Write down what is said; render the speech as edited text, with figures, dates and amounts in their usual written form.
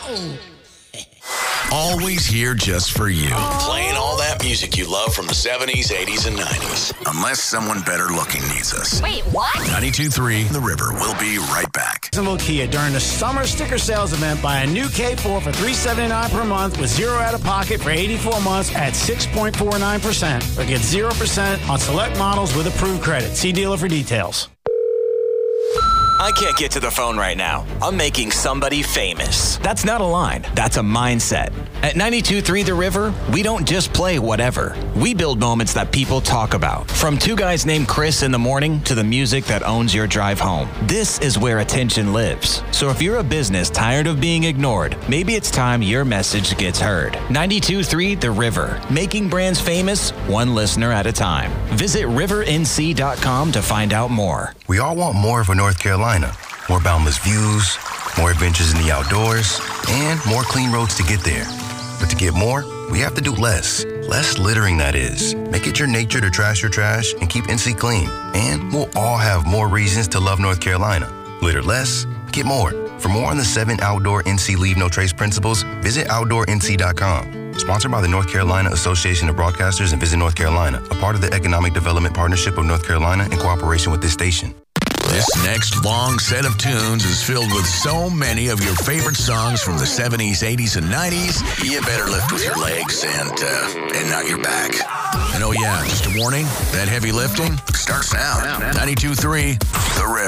Always here just for you. Playing all that music you love from the 70s, 80s, and 90s. Unless someone better looking needs us. Wait, what? 92.3 The River. We'll be right back. Jacksonville Kia during the summer sticker sales event. Buy a new K4 for $379 per month with zero out of pocket for 84 months at 6.49%. Or get 0% on select models with approved credit. See dealer for details. I can't get to the phone right now. I'm making somebody famous. That's not a line. That's a mindset. At 92.3 The River, we don't just play whatever. We build moments that people talk about. From two guys named Chris in the morning to the music that owns your drive home. This is where attention lives. So if you're a business tired of being ignored, maybe it's time your message gets heard. 92.3 The River, making brands famous one listener at a time. Visit rivernc.com to find out more. We all want more for North Carolina. More boundless views, more adventures in the outdoors, and more clean roads to get there. But to get more, we have to do less. Less littering, that is. Make it your nature to trash your trash and keep NC clean. And we'll all have more reasons to love North Carolina. Litter less, get more. For more on the 7 outdoor NC Leave No Trace principles, visit OutdoorNC.com. Sponsored by the North Carolina Association of Broadcasters and Visit North Carolina, a part of the Economic Development Partnership of North Carolina in cooperation with this station. This next long set of tunes is filled with so many of your favorite songs from the 70s, 80s, and 90s. You better lift with your legs and not your back. And oh yeah, just a warning, that heavy lifting starts now. 92.3 The River.